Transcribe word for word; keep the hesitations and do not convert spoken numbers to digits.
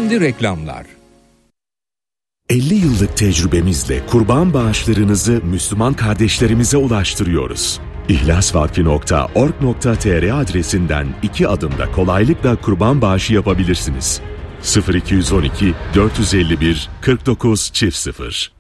Şimdi reklamlar. elli yıllık tecrübemizle kurban bağışlarınızı Müslüman kardeşlerimize ulaştırıyoruz. ihlasvakfi nokta org nokta tr adresinden iki adımda kolaylıkla kurban bağışı yapabilirsiniz. sıfır iki on iki dört yüz elli bir kırk dokuz çift sıfır